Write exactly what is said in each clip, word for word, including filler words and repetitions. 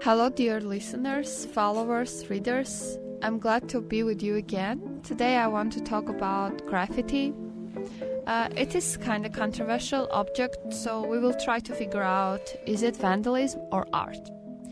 Hello, dear listeners, followers, readers. I'm glad to be with you again. Today I want to talk about graffiti. Uh, it is kind of controversial object, so we will try to figure out, is it vandalism or art?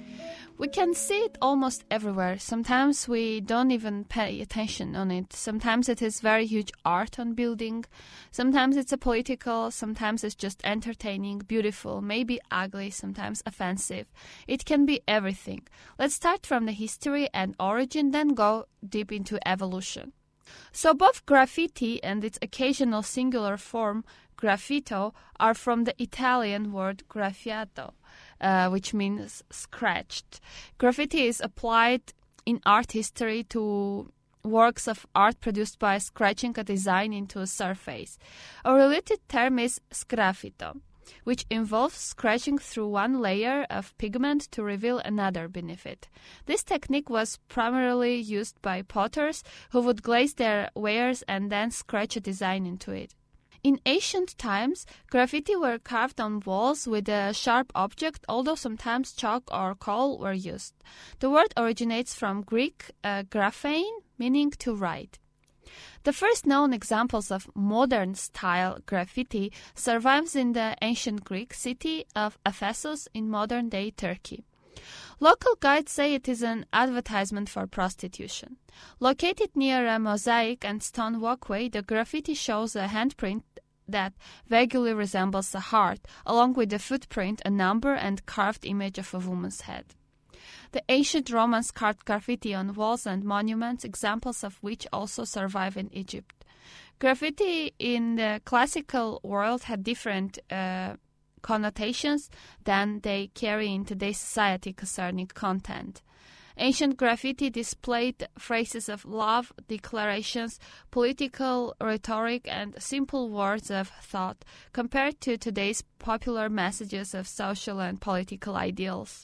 We can see it almost everywhere. Sometimes we don't even pay attention on it. Sometimes it is very huge art on building. Sometimes it's a political. Sometimes it's just entertaining, beautiful, maybe ugly, sometimes offensive. It can be everything. Let's start from the history and origin, then go deep into evolution. So both graffiti and its occasional singular form, graffito, are from the Italian word graffiato, uh, which means scratched. Graffiti is applied in art history to works of art produced by scratching a design into a surface. A related term is sgraffito, which involves scratching through one layer of pigment to reveal another beneath it. This technique was primarily used by potters who would glaze their wares and then scratch a design into it. In ancient times, graffiti were carved on walls with a sharp object, although sometimes chalk or coal were used. The word originates from Greek uh, graphein, meaning to write. The first known examples of modern-style graffiti survives in the ancient Greek city of Ephesus in modern-day Turkey. Local guides say it is an advertisement for prostitution. Located near a mosaic and stone walkway, the graffiti shows a handprint that vaguely resembles a heart, along with the footprint, a number, and carved image of a woman's head. The ancient Romans carved graffiti on walls and monuments, examples of which also survive in Egypt. Graffiti in the classical world had different uh, connotations than they carry in today's society concerning content. Ancient graffiti displayed phrases of love, declarations, political rhetoric, and simple words of thought, compared to today's popular messages of social and political ideals.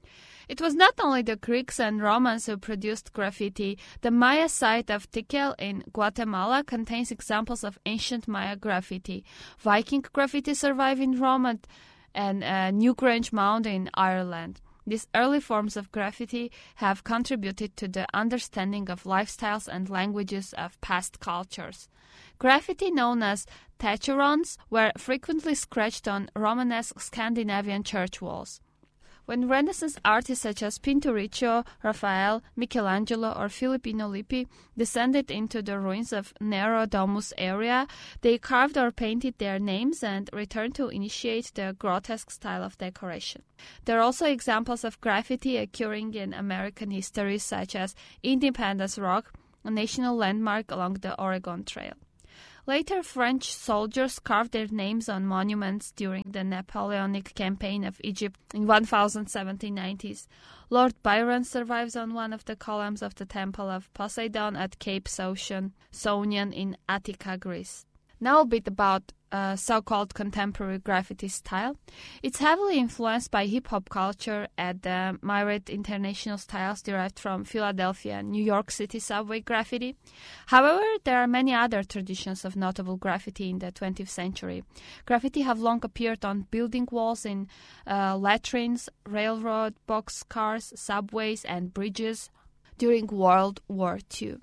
It was not only the Greeks and Romans who produced graffiti. The Maya site of Tikal in Guatemala contains examples of ancient Maya graffiti. Viking graffiti survive in Rome and, and uh, Newgrange Mound in Ireland. These early forms of graffiti have contributed to the understanding of lifestyles and languages of past cultures. Graffiti, known as tacherons, were frequently scratched on Romanesque Scandinavian church walls. When Renaissance artists such as Pinturicchio, Raphael, Michelangelo, or Filippino Lippi descended into the ruins of Nero Domus area, they carved or painted their names and returned to initiate the grotesque style of decoration. There are also examples of graffiti occurring in American history, such as Independence Rock, a national landmark along the Oregon Trail. Later, French soldiers carved their names on monuments during the Napoleonic campaign of Egypt in seventeen nineties. Lord Byron survives on one of the columns of the Temple of Poseidon at Cape Sotion, Sonion in Attica, Greece. Now a bit about uh, so-called contemporary graffiti style. It's heavily influenced by hip-hop culture and the myriad international styles derived from Philadelphia and New York City subway graffiti. However, there are many other traditions of notable graffiti in the twentieth century. Graffiti have long appeared on building walls, in uh, latrines, railroad, boxcars, subways, and bridges during World War Two.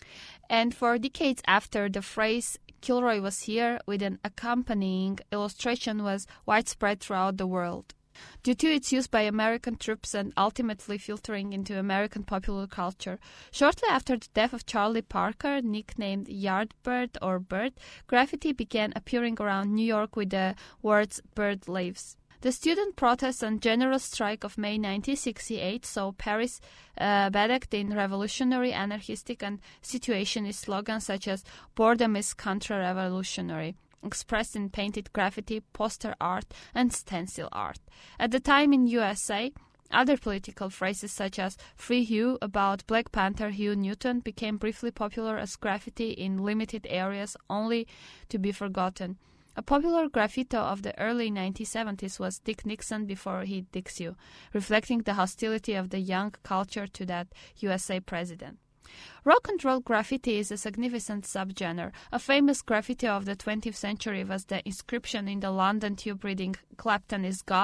And for decades after, the phrase "Kilroy was here" with an accompanying illustration was widespread throughout the world. Due to its use by American troops and ultimately filtering into American popular culture, shortly after the death of Charlie Parker, nicknamed Yardbird or Bird, graffiti began appearing around New York with the words "Bird lives." The student protests and general strike of May nineteen sixty-eight saw Paris uh, bathed in revolutionary, anarchistic, and situationist slogans such as "Boredom is contra-revolutionary," expressed in painted graffiti, poster art, and stencil art. At the time in U S A, other political phrases such as "Free Hugh" about Black Panther Hugh Newton became briefly popular as graffiti in limited areas, only to be forgotten. A popular graffito of the early nineteen seventies was "Dick Nixon before he dicks you," reflecting the hostility of the young culture to that U S A president. Rock and roll graffiti is a significant subgenre. A famous graffiti of the twentieth century was the inscription in the London Tube reading "Clapton is God,"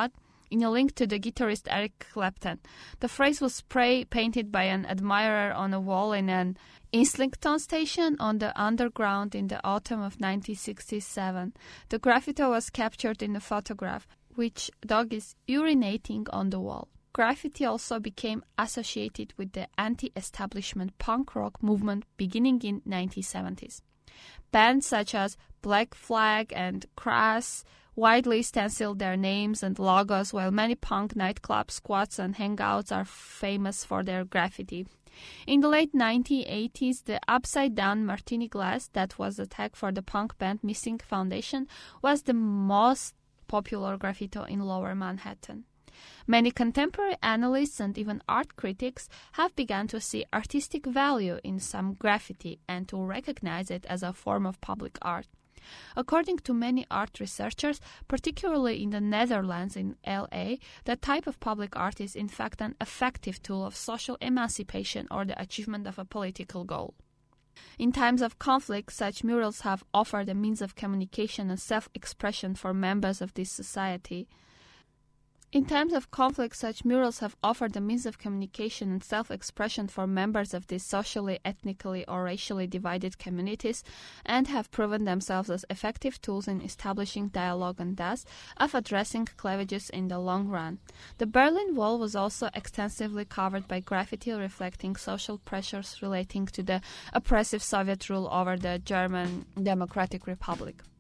in a link to the guitarist Eric Clapton. The phrase was spray painted by an admirer on a wall in an Islington station on the Underground in the autumn of nineteen sixty-seven. The graffiti was captured in a photograph, which dog is urinating on the wall. Graffiti also became associated with the anti-establishment punk rock movement beginning in the nineteen seventies. Bands such as Black Flag and Crass widely stenciled their names and logos, while many punk nightclubs, squats, and hangouts are famous for their graffiti. In the late nineteen eighties, the upside-down martini glass, that was the tag for the punk band Missing Foundation, was the most popular graffiti in Lower Manhattan. Many contemporary analysts and even art critics have begun to see artistic value in some graffiti and to recognize it as a form of public art. According to many art researchers, particularly in the Netherlands in L A, that type of public art is in fact an effective tool of social emancipation or the achievement of a political goal. In times of conflict, such murals have offered a means of communication and self-expression for members of this society. In times of conflict, such murals have offered a means of communication and self-expression for members of these socially, ethnically, or racially divided communities and have proven themselves as effective tools in establishing dialogue and thus of addressing cleavages in the long run. The Berlin Wall was also extensively covered by graffiti reflecting social pressures relating to the oppressive Soviet rule over the German Democratic Republic.